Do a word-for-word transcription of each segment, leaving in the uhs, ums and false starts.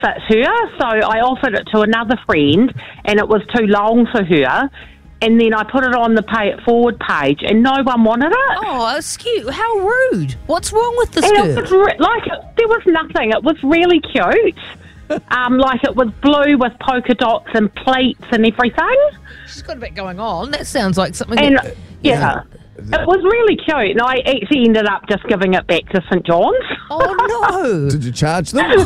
fit her, so I offered it to another friend, and it was too long for her. And then I put it on the Pay It Forward page, and no one wanted it. Oh, excuse, how rude. What's wrong with the and skirt? It was re- like, there was nothing. It was really cute. um, like, it was blue with polka dots and pleats and everything. She's got a bit going on. That sounds like something... And, that, yeah. It was really cute, and I actually ended up just giving it back to St John's. Oh, no. Did you charge them? No.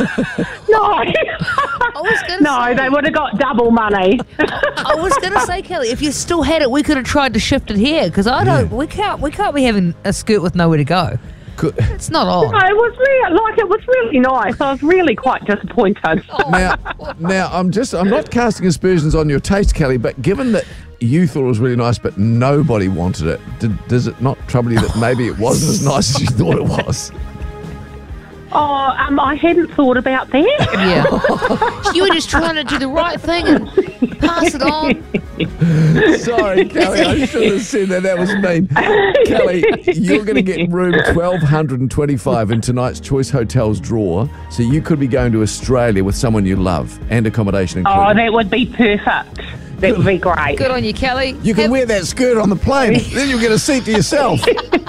I was gonna no, say, they would have got double money. I was going to say, Kelly, if you still had it, we could have tried to shift it here, because I don't... We can't, we can't be having a skirt with nowhere to go. Could, It's not on. No, it was really, like, it was really nice. I was really quite disappointed. now, now, I'm just, I'm not casting aspersions on your taste, Kelly, but given that you thought it was really nice, but nobody wanted it, did, does it not trouble you that maybe it wasn't as nice as you thought it was? Oh, um, I hadn't thought about that. Yeah. You were just trying to do the right thing and pass it on. Sorry, Kelly, I should have said that. That was mean. Kelly, you're going to get room twelve twenty-five in tonight's Choice Hotels draw, so you could be going to Australia with someone you love and accommodation included. Oh, that would be perfect. That would be great. Good on you, Kelly. You can Have- wear that skirt on the plane, then you'll get a seat to yourself.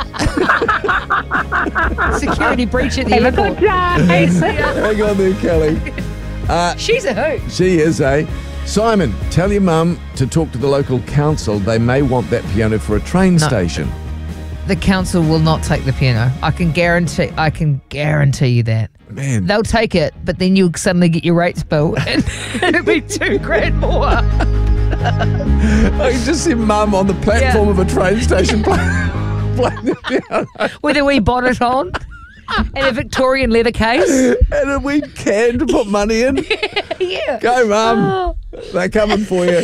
security breach at the Have a airport. good day. Hang on there, Kelly. She's a hoot. She is, eh? Simon, tell your mum to talk to the local council. They may want that piano for a train station. The council will not take the piano. I can guarantee. I can guarantee you that. Man. They'll take it, but then you'll suddenly get your rates bill, and it'll be two grand more. I can just see mum on the platform Yeah. of a train station playing, playing the piano. With a wee bonnet on and a Victorian leather case. And a wee can to put money in. Yeah. Go, mum. Oh. They're coming for you.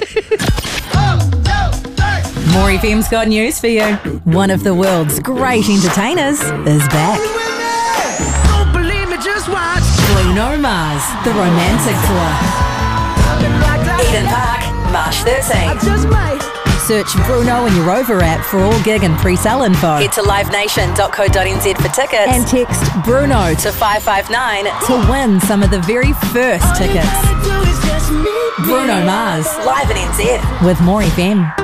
More F M's got news for you. One of the world's great entertainers is back. Don't believe me, just watch. Bruno Mars, the romantic tour. Eden Park, March thirteenth. Just might. Search Bruno in your Rover app for all gig and pre-sale info. Head to live nation dot co dot n z for tickets. And text Bruno to five five nine to win some of the very first tickets. Bruno Mars, live in N Z with More F M.